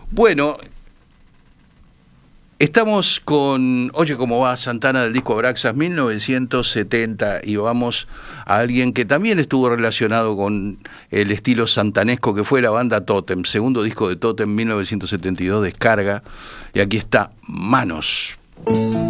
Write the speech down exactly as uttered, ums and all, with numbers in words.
Bueno, estamos con Oye cómo va Santana del disco Abraxas mil novecientos setenta y vamos a alguien que también estuvo relacionado con el estilo santanesco, que fue la banda Totem, segundo disco de Totem, mil novecientos setenta y dos, Descarga, y aquí está Manos.